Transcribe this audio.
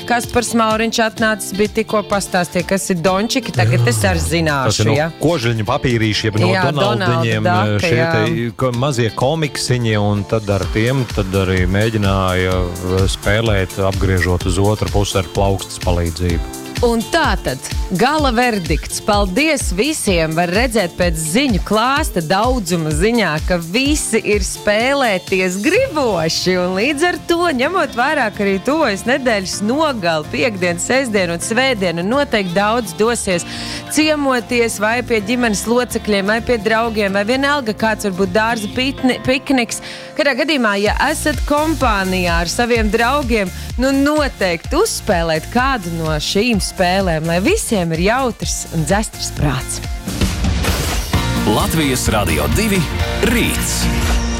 Kaspars Mauriņš atnācis, bija tikko pastāstīja, kas ir dončiki, tagad es arī zināšu. Tas ir kožeļņu papīrīši, no Donaldiņiem, šie mazie komiksiņi, un tad ar tiem arī mēģināja spēlēt, apgriežot uz otru pusi ar plaukstas palīdzību. Un tātad, gala verdikts. Paldies visiem, var redzēt pēc ziņu klāsta daudzuma ziņā, ka visi ir spēlēties griboši. Un līdz ar to, ņemot vairāk arī tuvojas nedēļas nogali, piekdienu, sestdienu un svētdienu, noteikti daudz dosies ciemoties vai pie ģimenes locekļiem, vai pie draugiem, vai vienalga kāds varbūt dārza pikniks. Kādā gadījumā, ja esat kompānijā ar saviem draugiem, noteikti uzspēlēt kādu no šīm spēlēm, lai visiem ir jautrs un dzestrs prāts. Latvijas Radio 2 rīts.